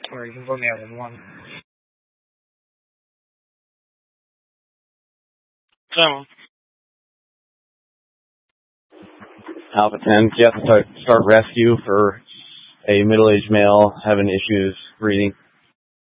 Or you can vote me out in one. So, Alpha 10, do you have to start rescue for a middle-aged male having issues breathing?